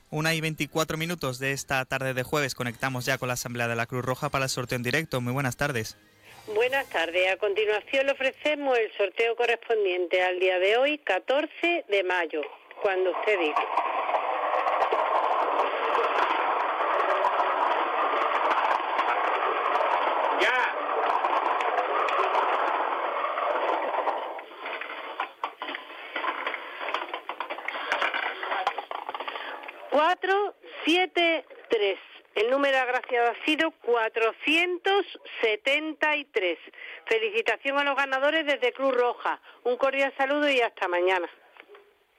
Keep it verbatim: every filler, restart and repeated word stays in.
Una y veinticuatro minutos de esta tarde de jueves. Conectamos ya con la Asamblea de la Cruz Roja para el sorteo en directo. Muy buenas tardes. Buenas tardes. A continuación le ofrecemos el sorteo correspondiente al día de hoy, catorce de mayo, cuando usted diga. ¡Ya! cuatro siete tres. El número agraciado ha sido cuatrocientos setenta y tres. Felicitación a los ganadores desde Cruz Roja. Un cordial saludo y hasta mañana.